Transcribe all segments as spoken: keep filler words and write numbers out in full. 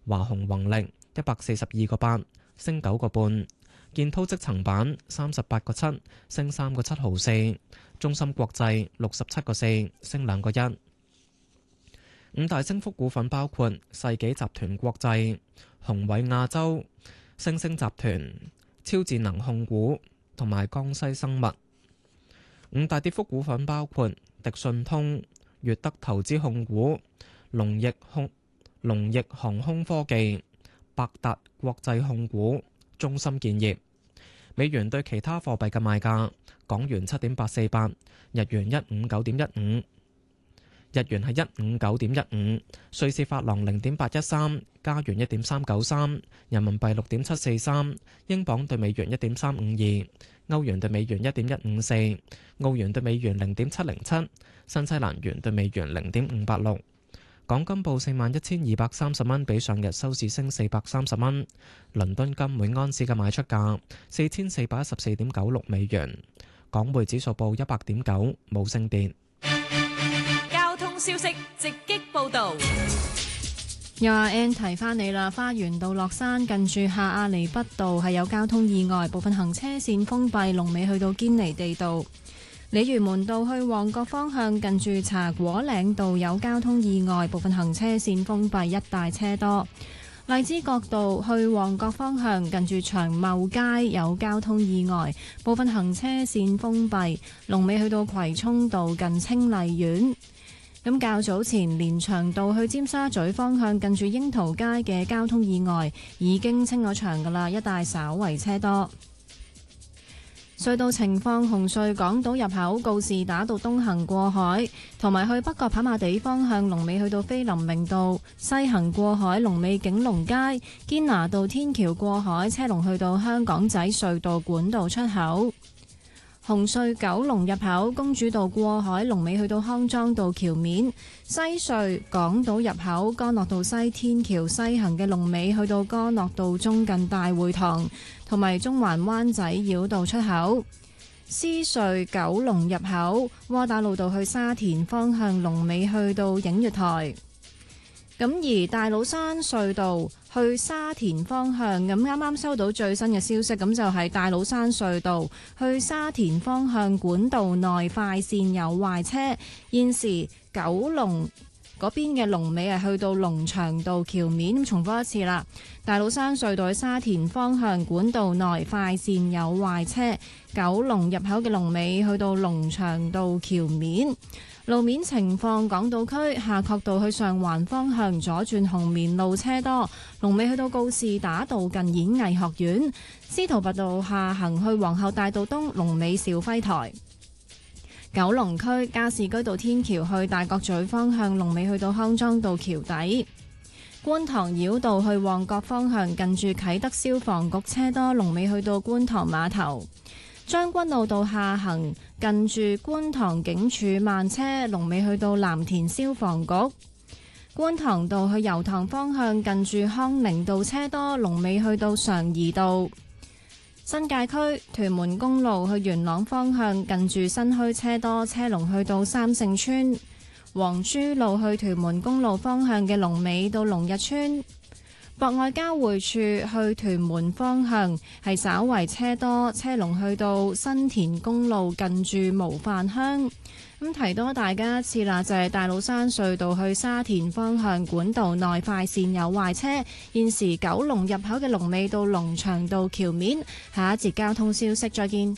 華虹宏力一百四十二個八，升九個半。建滔積層板三十八個七，升三個七毫四。中芯國際六十七個四，升兩個一。五大升幅股份包括世紀集團國際、宏偉亞洲、星星集團、超智能控股同埋江西生物。五大跌幅股份包括迪信通、粵德投資控股、龍翼控、龍翼航空科技、百達國際控股、中芯建業。美元對其他貨幣嘅賣價：港元七點八四八，日元一五九點一五，日元係一五九點一五，瑞士法郎零點八一三，加元一點三九三，人民幣六點七四三，英鎊對美元一點三五二，歐元對美元一點一五四，澳元對美元零點七零七，新西蘭元對美元零點五八六。港金報四萬一千二百三十蚊，比上日收市升四百三十蚊。倫敦金每安士嘅賣出價四千四百一十四點九六美元。港匯指數報一百點九，冇升跌。 交通消息直擊報導。 有阿 N 提翻你啦，花園道落山近住下亞厘畢道係有交通意外，部分行車線封閉，龍尾去到堅尼地道。鯉魚門道去旺角方向近住茶果嶺道有交通意外，部分行車線封閉，一帶車多。荔枝角道去旺角方向近住長茂街有交通意外，部分行車線封閉，龍尾去到葵涌道近清麗苑。咁較早前連翔道去尖沙咀方向近住櫻桃街嘅交通意外已經清咗場㗎啦，一帶稍為車多。隧道情況：紅隧港島入口告士打道東行過海，同埋去北角跑馬地方向龍尾去到菲林明道；西行過海龍尾景隆街、堅拿道天橋過海車龍去到香港仔隧道管道出口。紅隧九龍入口公主道過海龍尾去到康莊道橋面，西隧港島入口干諾道西天橋西行嘅龍尾去到干諾道中近大會堂，同埋中環灣仔繞道出口。獅隧九龍入口窩打老道去沙田方向龍尾去到映月台。咁而大老山隧道去沙田方向，咁啱啱收到最新嘅消息，咁就係大老山隧道去沙田方向管道內快線有壞車，現時九龍嗰邊嘅龍尾係去到龍翔道橋面。咁重複一次啦，大老山隧道去沙田方向管道內快線有壞車，九龍入口嘅龍尾去到龍翔道橋面。路面情況：港島區夏慤道去上環方向左轉紅棉路車多，龍尾去到告士打道近演藝學院；司徒拔道下行去皇后大道東龍尾兆輝台。九龍區加士居道天橋去大角咀方向龍尾去到康莊道橋底。觀塘繞道去旺角方向近住啟德消防局車多，龍尾去到觀塘碼頭。將軍澳道下行近住觀塘警署慢車，龍尾去到藍田消防局。觀塘道去油塘方向近住康寧道車多，龍尾去到常怡道。新界區屯門公路去元朗方向近住新墟車多，車龍去到三聖村。黃珠路去屯門公路方向嘅龍尾到龍日村。博愛交匯處去屯門方向係稍為車多，車龍去到新田公路近住模範鄉。咁提多大家一次啦，就係、是、大老山隧道去沙田方向管道內快線有壞車，現時九龍入口嘅龍尾到龍翔道橋面。下一節交通消息再見。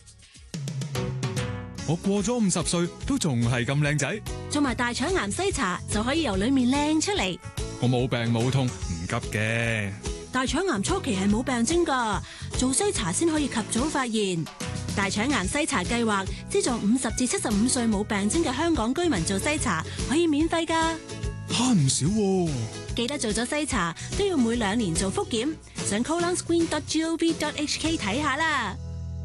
我過咗五十歲都仲係咁靚仔， 做埋大腸癌篩查就可以由裏面靚出嚟。 我冇病冇痛，唔急嘅。 大腸癌初期係冇病徵㗎，做篩查先可以及早發現。大腸癌篩查計劃資助五十至七十五歲冇病徵嘅香港居民做篩查，可以免費㗎。 慳唔少喎。 記得做咗篩查都要每兩年做複檢，上 colon screen dot gov dot h k 睇下啦。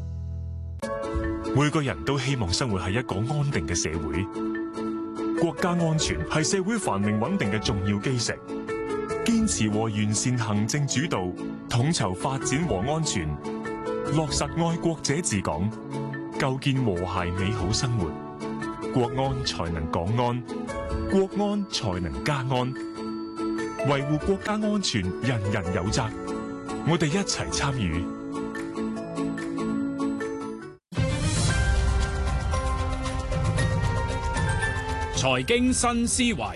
每個人都希望生活喺一個安定嘅社會，國家安全係社會繁榮穩定嘅重要基石。堅持和完善行政主導，統籌發展和安全，落實愛國者治港，構建和諧美好生活，國安才能港安，國安才能家安。 維護國家安全，人人有責。我哋一齊參與。 財經新思維，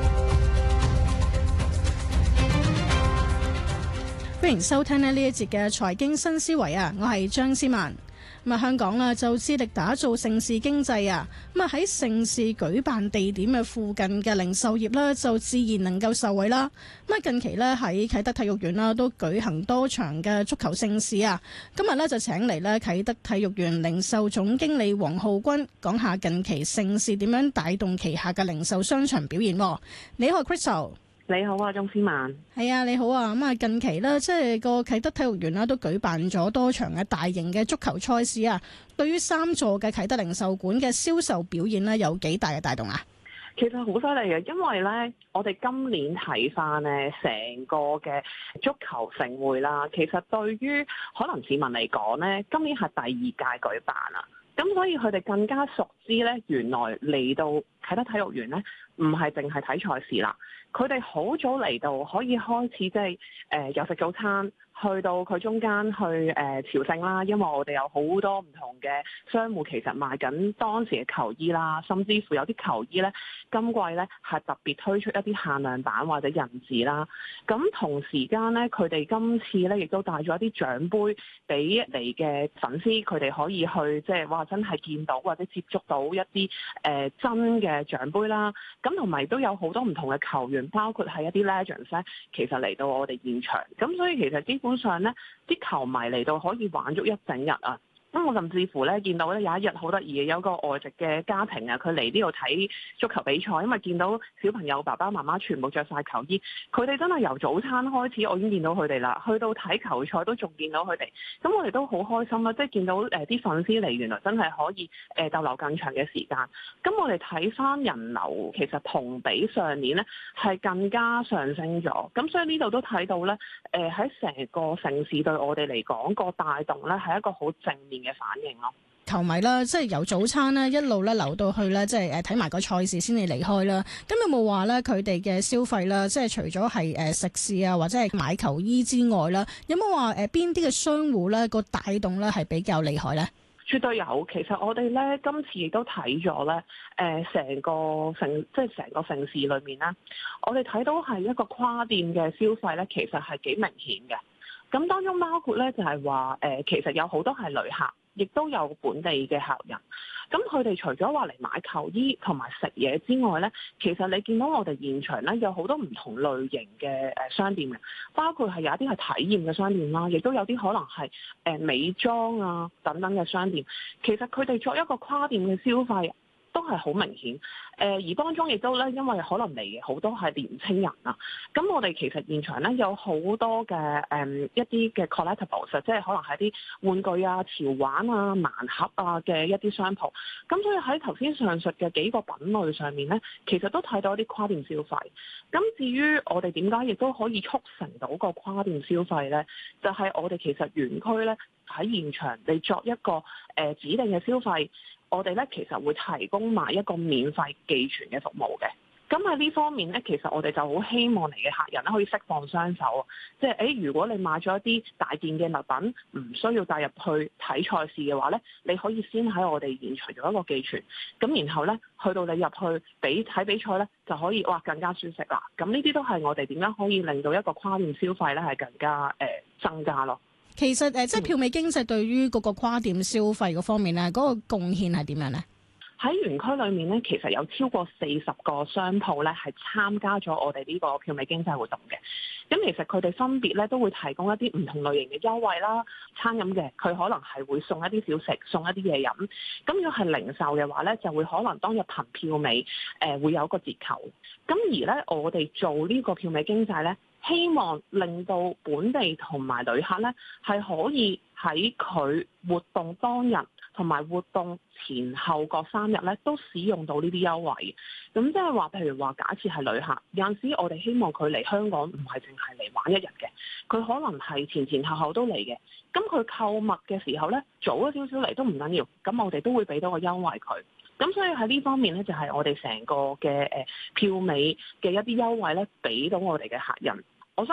歡迎收聽咧呢一節嘅財經新思維啊！我係張思曼。咁啊，香港啦就致力打造盛事經濟啊！咁啊喺盛事舉辦地點嘅附近嘅零售業咧，就自然能夠受惠啦。咁啊，近期咧喺啟德體育園啦，都舉行多場嘅足球盛事啊！今日咧就請嚟咧啟德體育園零售總經理黃浩君講下近期盛事點樣帶動旗下嘅零售商場表現。你好 ，Crystal。 你好啊，鍾思曼。 係啊，你好啊。咁啊，近期呢，即係個啟德體育園啦，都舉辦咗多場嘅大型嘅足球賽事啊。對於三座嘅啟德零售館嘅銷售表現呢，有幾大嘅帶動啊？ 其實好犀利嘅，因為呢，我哋今年睇翻呢成個嘅足球盛會啦，其實對於可能市民嚟講呢，今年係第二屆舉辦啦。咁所以佢哋更加熟知呢，原來嚟到啟德體育園呢，唔係淨係睇賽事啦。佢哋好早嚟到，可以開始即係誒有食早餐，去到佢中間去誒、呃、朝聖啦。因為我哋有好多唔同嘅商戶其實賣緊當時嘅球衣啦，甚至乎有啲球衣咧，今季咧係特別推出一啲限量版或者印字啦。咁同時間咧，佢哋今次咧亦都帶咗一啲獎杯俾嚟嘅粉絲，佢哋可以去即係話真係見到或者接觸到一啲誒、呃、真嘅獎杯啦。咁同埋都有好多唔同嘅球員。包括係一啲 legends 咧，其實嚟到我哋現場，咁所以其實基本上咧，啲球迷嚟到可以玩足一整日啊！咁我甚至乎咧見到咧有一日好得意嘅，有個外籍嘅家庭啊，佢嚟呢度睇足球比賽，因為見到小朋友爸爸媽媽全部着晒球衣，佢哋真係由早餐開始，我已經見到佢哋啦，去到睇球賽都仲見到佢哋，咁我哋都好開心啦，即係見到誒啲粉絲嚟，原來真係可以誒逗留更長嘅時間。咁我哋睇翻人流，其實同比上年咧係更加上升咗，咁所以呢度都睇到咧，誒喺成個城市對我哋嚟講個帶動咧係一個好正面嘅反應咯。 球迷啦，即係由早餐咧一路咧留到去咧，即係誒睇埋個賽事先至離開啦。咁有冇話咧佢哋嘅消費啦，即係除咗係誒食肆啊或者係買球衣之外啦，有冇話誒邊啲嘅商戶咧個帶動咧係比較厲害咧？ 絕對有，其實我哋咧今次亦都睇咗咧，誒、呃、成個城即係成個城市裏面咧，我哋睇到係一個跨店嘅消費咧，其實係幾明顯嘅。咁當中包括咧就係話誒，其實有好多係旅客，亦都有本地嘅客人。咁佢哋除咗話嚟買球衣同埋食嘢之外咧，其實你見到我哋現場咧有好多唔同類型嘅誒商店嘅，包括係有一啲係體驗嘅商店啦，亦都有啲可能係誒美妝啊等等嘅商店。其實佢哋作一個跨店嘅消費，都係好明顯，誒、呃、而當中亦都咧，因為可能嚟嘅好多係年青人啊，咁我哋其實現場咧有好多嘅誒、嗯、一啲嘅 collectibles，即係可能係啲玩具啊、潮玩啊、盲盒啊嘅一啲商鋪，咁所以喺頭先上述嘅幾個品類上面咧，其實都睇到一啲跨店消費。咁至於我哋點解亦都可以促成到個跨店消費咧，就係、是、我哋其實園區咧喺現場你作一個誒、呃、指定嘅消費。我哋咧其實會提供埋一個免費寄存嘅服務嘅，咁喺呢方面咧，其實我哋就好希望嚟嘅客人咧可以釋放雙手，即係誒，如果你買咗一啲大件嘅物品，唔需要帶入去睇賽事嘅話咧，你可以先喺我哋現場做一個寄存，咁然後咧去到你入去比睇比賽咧，就可以哇更加舒適啦。咁呢啲都係我哋點樣可以令到一個跨店消費咧係更加誒、呃、增加咯。 其實誒，即係票美經濟對於嗰個跨店消費嗰方面咧，嗰、嗰個貢獻係點樣咧？ 喺園區裏面咧，其實有超過四十個商鋪咧係參加咗我哋呢個票美經濟活動嘅。咁其實佢哋分別咧都會提供一啲唔同類型嘅優惠啦。餐飲嘅佢可能係會送一啲小食，送一啲嘢飲。咁如果係零售嘅話咧，就會可能當日憑票美誒、呃、會有一個折扣。咁而咧，我哋做呢個票美經濟咧，希望令到本地同埋旅客咧係可以喺佢活動當日同埋活動前後各三日咧都使用到呢啲優惠。咁即係話，譬如話假設係旅客，有陣時我哋希望佢嚟香港唔係淨係嚟玩一日嘅，佢可能係前前後後都嚟嘅。咁佢購物嘅時候咧，早咗少少嚟都唔緊要，咁我哋都會俾到個優惠佢。 咁所以喺呢方面咧，就係我哋成個嘅誒票尾嘅一啲優惠咧，俾到我哋嘅客人。